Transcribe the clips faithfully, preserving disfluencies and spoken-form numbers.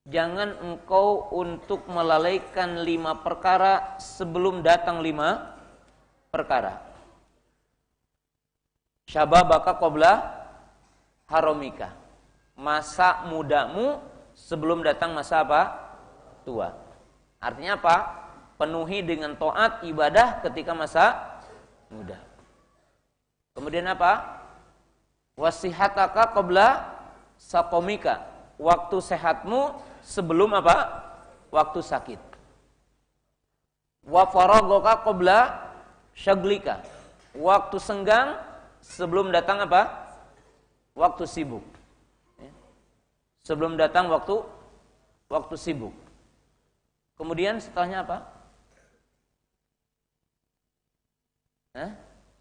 jangan engkau untuk melalaikan lima perkara sebelum datang lima perkara. Syababaka qabla haramika. Masa mudamu sebelum datang masa apa? Tua. Artinya apa? Penuhi dengan taat ibadah ketika masa muda. Kemudian apa? Wasihataka qabla saqamika. Waktu sehatmu sebelum apa? Waktu sakit. Wa faragaka qabla syaglika. Waktu senggang sebelum datang apa? Waktu sibuk. Sebelum datang waktu waktu sibuk. Kemudian setelahnya apa? Hah?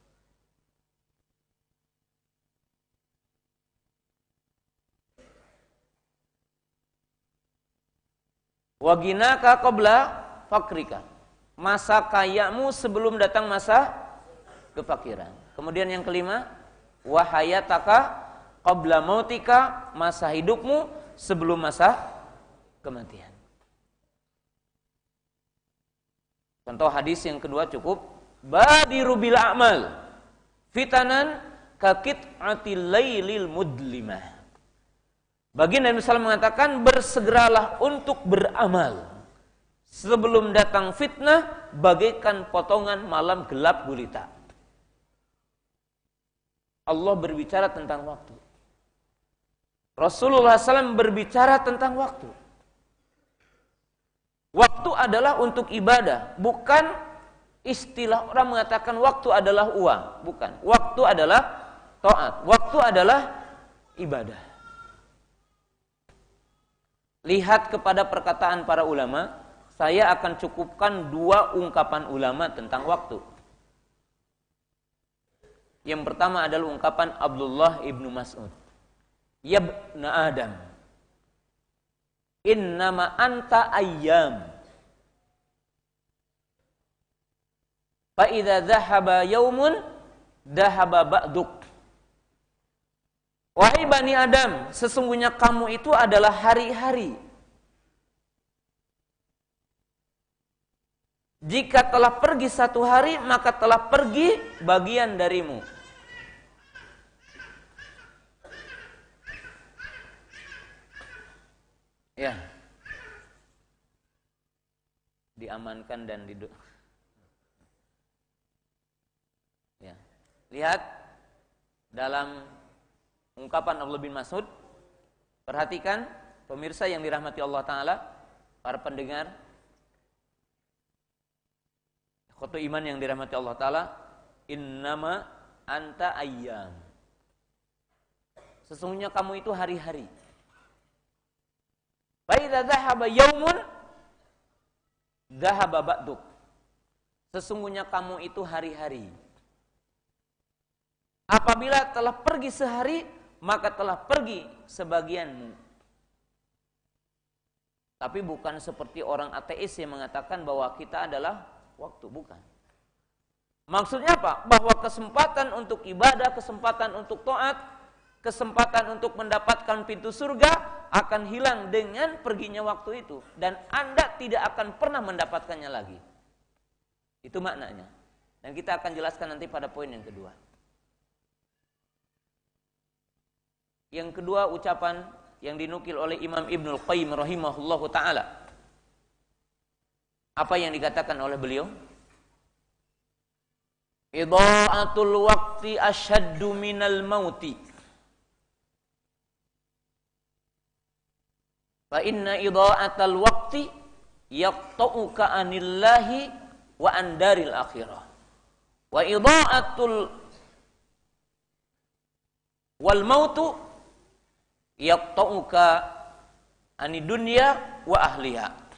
Waginaka qabla fakrika. Masa kayamu sebelum datang masa kefakiran. Kemudian yang kelima, wahayataka qabla mautika. Masa hidupmu sebelum masa kematian. Contoh hadis yang kedua cukup. Badiru bil a'mal fitanan kakit'atil lailil mudlimah. Baginda Nabi sallallahu alaihi wasallam mengatakan, bersegeralah untuk beramal sebelum datang fitnah bagaikan potongan malam gelap gulita. Allah berbicara tentang waktu. Rasulullah sallallahu alaihi wasallam berbicara tentang waktu. Waktu adalah untuk ibadah, bukan istilah orang mengatakan waktu adalah uang, bukan. Waktu adalah taat, waktu adalah ibadah. Lihat kepada perkataan para ulama, saya akan cukupkan dua ungkapan ulama tentang waktu. Yang pertama adalah ungkapan Abdullah ibnu Mas'ud. Ya ibna Adam, innama anta ayyam. Fa idza dhahaba yaumun dhahaba ba'duk. Wahai Bani Adam, sesungguhnya kamu itu adalah hari-hari. Jika telah pergi satu hari, maka telah pergi bagian darimu. Ya. Diamankan dan diduk. Ya. Lihat dalam ungkapan Abdullah bin Mas'ud. Perhatikan pemirsa yang dirahmati Allah Ta'ala, para pendengar khotu iman yang dirahmati Allah Ta'ala, innama anta ayyam. Sesungguhnya kamu itu hari-hari. Fa idza dhahaba yaumun dhahaba ba'duk. Sesungguhnya kamu itu hari-hari. Apabila telah pergi sehari, maka telah pergi sebagianmu. Tapi bukan seperti orang ateis yang mengatakan bahwa kita adalah waktu, bukan. Maksudnya apa? Bahwa kesempatan untuk ibadah, kesempatan untuk taat, kesempatan untuk mendapatkan pintu surga akan hilang dengan perginya waktu itu, dan Anda tidak akan pernah mendapatkannya lagi. Itu maknanya. Dan kita akan jelaskan nanti pada poin yang kedua. Yang kedua, ucapan yang dinukil oleh Imam Ibnul Qayyim rahimahullahu ta'ala. Apa yang dikatakan oleh beliau? Idha'atul waqti asyaddu minal mauti. Fa inna idha'atal waqti yaqta'uka anillahi wa andaril akhirah. Wa idha'atul wal mautu yaqta'uka anid dunya wa ahliha.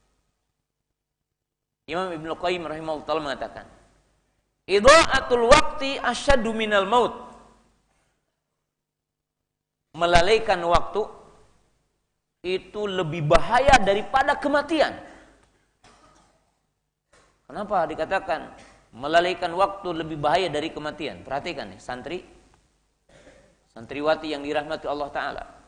Imam Ibnu Qayyim rahimahullah ta'ala mengatakan, idha'atul waqti asyaddu minal maut. Melalaikan waktu itu lebih bahaya daripada kematian. Kenapa dikatakan melalaikan waktu lebih bahaya dari kematian? Perhatikan nih, santri santriwati yang dirahmati Allah Ta'ala.